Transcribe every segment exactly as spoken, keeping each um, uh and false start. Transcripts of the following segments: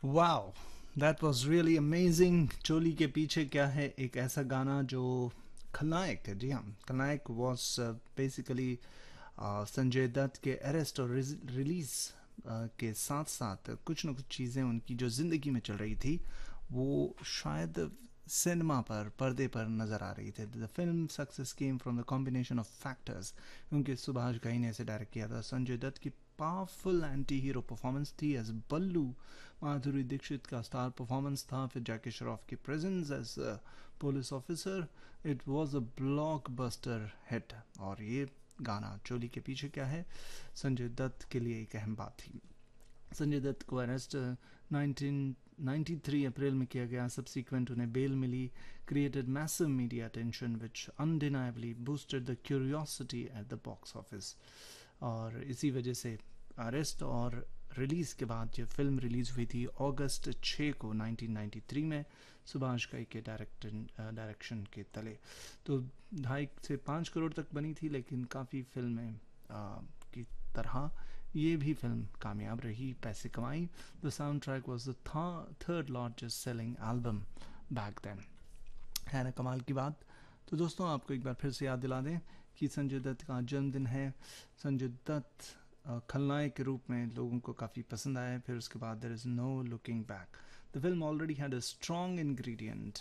Wow, that was really amazing. चोली के पीछे क्या है, एक ऐसा गाना जो खलनायक है। जी हाँ, खलनायक वाज बेसिकली संजय दत्त के अरेस्ट और रिलीज के साथ साथ कुछ न कुछ चीज़ें उनकी जो ज़िंदगी में चल रही थी वो शायद सिनेमा पर पर्दे पर नज़र आ रही थी। The film success came from the combination of factors, क्योंकि सुभाष घई ने इसे डायरेक्ट किया था। संजय दत्त की पावरफुल एंटी हीरो परफॉर्मेंस थी एज बल्लू, माधुरी दीक्षित का स्टार परफॉर्मेंस था, फिर जैकी श्रॉफ की presence as police officer. It was a blockbuster hit. और ये गाना चोली के पीछे क्या है, संजय दत्त के लिए एक अहम बात थी। संजय दत्त को arrest nineteen ninety three April में किया गया। सब्सिक्वेंट उन्हें bell milli. Created massive media attention which undeniably boosted the curiosity at the box office. और इसी वजह से अरेस्ट और रिलीज़ के बाद जो फिल्म रिलीज़ हुई थी अगस्त छः को नाइनटीन नाइंटी थ्री में, सुभाष घई के डायरेक्टन डायरेक्शन के तले, तो ढाई से पाँच करोड़ तक बनी थी। लेकिन काफ़ी फिल्में आ, की तरह ये भी फिल्म कामयाब रही, पैसे कमाई। The sound track was the third largest selling album back then. है ना कमाल की बात। तो दोस्तों, आपको एक बार फिर से याद दिला दें कि संजय दत्त का जन्मदिन है। संजय दत्त खलनायक के रूप में लोगों को काफ़ी पसंद आया। फिर उसके बाद there is no looking back. The film already had a strong ingredient.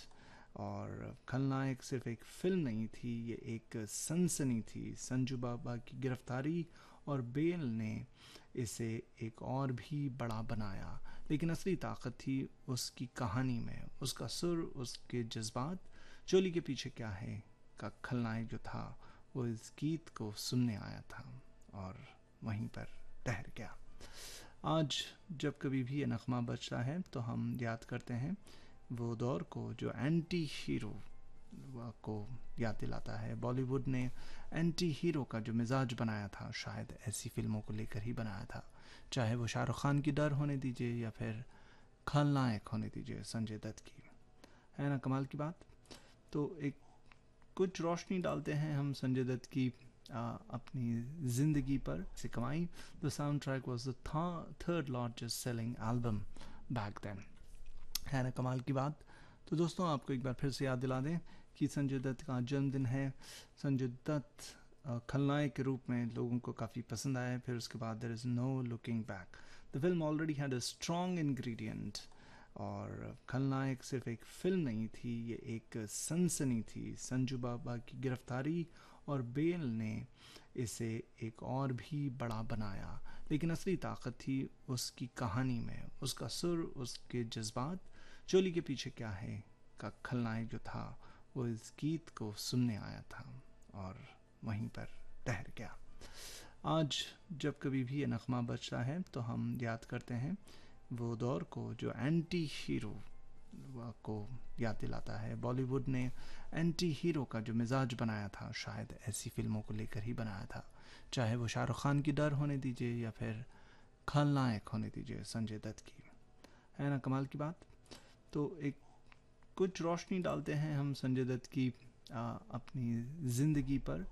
और खलनायक सिर्फ एक फिल्म नहीं थी, ये एक सनसनी थी। संजू बाबा की गिरफ्तारी और बेल ने इसे एक और भी बड़ा बनाया। लेकिन असली ताकत थी उसकी कहानी में, उसका सुर, उसके जज्बात। चोली के पीछे क्या है का खलनायक जो था वो इस गीत को सुनने आया था और वहीं पर ठहर गया। आज जब कभी भी ये नगमा बजता है तो हम याद करते हैं वो दौर को जो एंटी हीरो को याद दिलाता है। बॉलीवुड ने एंटी हीरो का जो मिजाज बनाया था, शायद ऐसी फिल्मों को लेकर ही बनाया था। चाहे वो शाहरुख खान की डर होने दीजिए या फिर खलनायक होने दीजिए संजय दत्त की। है ना कमाल की बात। तो एक कुछ रोशनी डालते हैं हम संजय दत्त की आ, अपनी ज़िंदगी पर से कमाई। The sound track was the third largest selling album back then. है ना कमाल की बात। तो दोस्तों, आपको एक बार फिर से याद दिला दें कि संजय दत्त का जन्मदिन है। संजय दत्त खलनायक के रूप में लोगों को काफ़ी पसंद आया। फिर उसके बाद there is no looking back. The film already had a strong ingredient. और खलनायक सिर्फ एक फिल्म नहीं थी, ये एक सनसनी थी। संजू बाबा की गिरफ्तारी और बेल ने इसे एक और भी बड़ा बनाया। लेकिन असली ताकत थी उसकी कहानी में, उसका सुर, उसके जज्बात। चोली के पीछे क्या है का खलनायक जो था वो इस गीत को सुनने आया था और वहीं पर ठहर गया। आज जब कभी भी ये नगमा बजता है तो हम याद करते हैं वो दौर को जो एंटी हीरो को याद दिलाता है। बॉलीवुड ने एंटी हीरो का जो मिजाज बनाया था, शायद ऐसी फिल्मों को लेकर ही बनाया था। चाहे वो शाहरुख खान की डर होने दीजिए या फिर खलनायक होने दीजिए संजय दत्त की। है ना कमाल की बात। तो एक कुछ रोशनी डालते हैं हम संजय दत्त की आ, अपनी ज़िंदगी पर